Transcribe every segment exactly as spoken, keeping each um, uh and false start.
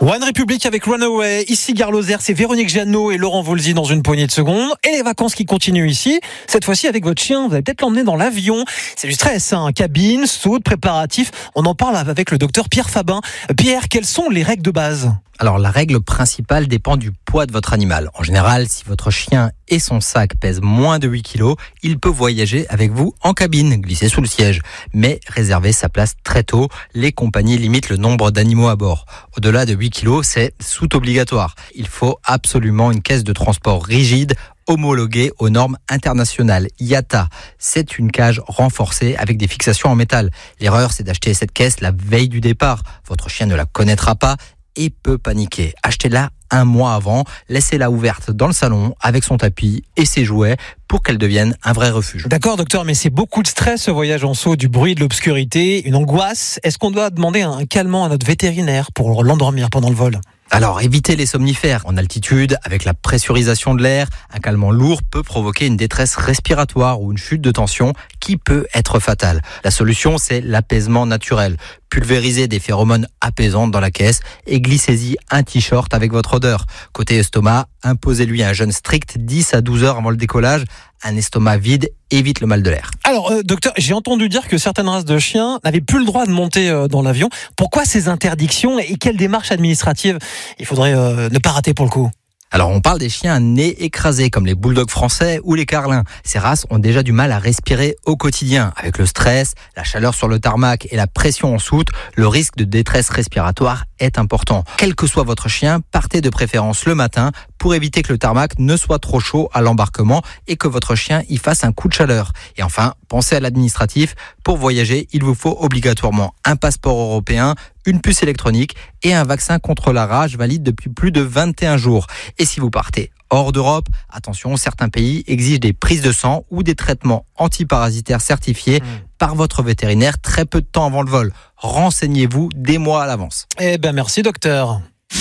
One Republic avec Runaway, ici Gare Lozère, c'est Véronique Jeannot et Laurent Voulzy dans une poignée de secondes. Et les vacances qui continuent ici, cette fois-ci avec votre chien, vous allez peut-être l'emmener dans l'avion. C'est du stress, hein. Cabine, saut, préparatifs. On en parle avec le docteur Pierre Fabin. Pierre, quelles sont les règles de base ? Alors la règle principale dépend du poids de votre animal. En général, si votre chien et son sac pèsent moins de huit kilos, il peut voyager avec vous en cabine, glisser sous le siège. Mais réservez sa place très tôt. Les compagnies limitent le nombre d'animaux à bord. Au-delà de huit kilos, c'est soute obligatoire. Il faut absolument une caisse de transport rigide, homologuée aux normes internationales. I A T A, c'est une cage renforcée avec des fixations en métal. L'erreur, c'est d'acheter cette caisse la veille du départ. Votre chien ne la connaîtra pas et peut paniquer. Achetez-la un mois avant, laissez-la ouverte dans le salon avec son tapis et ses jouets pour qu'elle devienne un vrai refuge. D'accord docteur, mais c'est beaucoup de stress ce voyage en saut, du bruit, de l'obscurité, une angoisse. Est-ce qu'on doit demander un calmant à notre vétérinaire pour l'endormir pendant le vol ? Alors, évitez les somnifères. En altitude, avec la pressurisation de l'air, un calmant lourd peut provoquer une détresse respiratoire ou une chute de tension qui peut être fatale. La solution, c'est l'apaisement naturel. Pulvérisez des phéromones apaisantes dans la caisse et glissez-y un t-shirt avec votre odeur. Côté estomac, imposez-lui un jeûne strict dix à douze heures avant le décollage. Un estomac vide évite le mal de l'air. Alors, euh, docteur, j'ai entendu dire que certaines races de chiens n'avaient plus le droit de monter euh, dans l'avion. Pourquoi ces interdictions et quelles démarches administratives il faudrait euh, ne pas rater pour le coup ? Alors on parle des chiens à nez écrasé comme les bulldogs français ou les carlins. Ces races ont déjà du mal à respirer au quotidien. Avec le stress, la chaleur sur le tarmac et la pression en soute, le risque de détresse respiratoire est important. Quel que soit votre chien, partez de préférence le matin pour éviter que le tarmac ne soit trop chaud à l'embarquement et que votre chien y fasse un coup de chaleur. Et enfin, pensez à l'administratif. Pour voyager, il vous faut obligatoirement un passeport européen, une puce électronique et un vaccin contre la rage valide depuis plus de vingt et un jours. Et si vous partez hors d'Europe, attention, certains pays exigent des prises de sang ou des traitements antiparasitaires certifiés mmh. par votre vétérinaire très peu de temps avant le vol. Renseignez-vous des mois à l'avance. Eh ben merci docteur.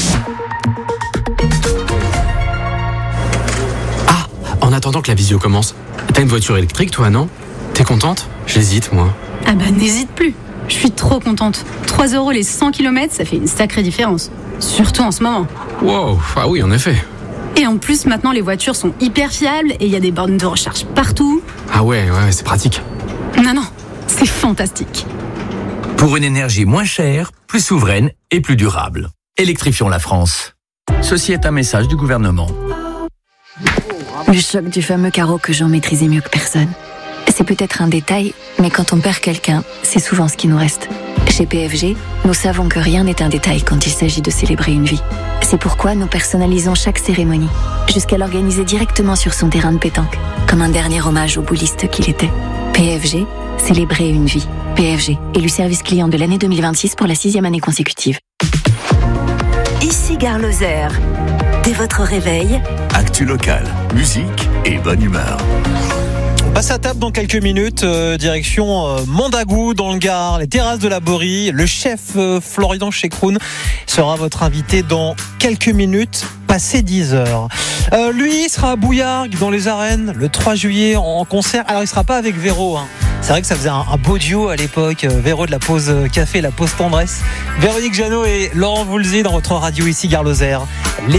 Ah, en attendant que la visio commence, t'as une voiture électrique toi, non ? T'es contente ? J'hésite moi. Ah bah n'hésite plus. Je suis trop contente. trois euros les cent kilomètres, ça fait une sacrée différence. Surtout en ce moment. Wow, ah oui, en effet. Et en plus, maintenant, les voitures sont hyper fiables et il y a des bornes de recharge partout. Ah ouais, ouais, c'est pratique. Non, non, c'est fantastique. Pour une énergie moins chère, plus souveraine et plus durable. Électrifions la France. Ceci est un message du gouvernement. Le choc du fameux carreau que Jean maîtrisait mieux que personne. C'est peut-être un détail, mais quand on perd quelqu'un, c'est souvent ce qui nous reste. Chez P F G, nous savons que rien n'est un détail quand il s'agit de célébrer une vie. C'est pourquoi nous personnalisons chaque cérémonie, jusqu'à l'organiser directement sur son terrain de pétanque, comme un dernier hommage au bouliste qu'il était. P F G, célébrer une vie. P F G, élu service client de l'année deux mille vingt-six pour la sixième année consécutive. Ici Gare Lozère. Dès votre réveil, actu local, musique et bonne humeur. On passe à table dans quelques minutes, euh, direction euh, Mondagou dans le Gard, les terrasses de la Borie. Le chef euh, Florian Chekroun sera votre invité dans quelques minutes, passé dix heures. Euh, lui sera à Bouillargues dans les arènes le trois juillet en concert. Alors il sera pas avec Véro, hein. C'est vrai que ça faisait un, un beau duo à l'époque, euh, Véro de la pause café, la pause tendresse. Véronique Jeannot et Laurent Voulzy dans votre radio ici Gare Lozère. Les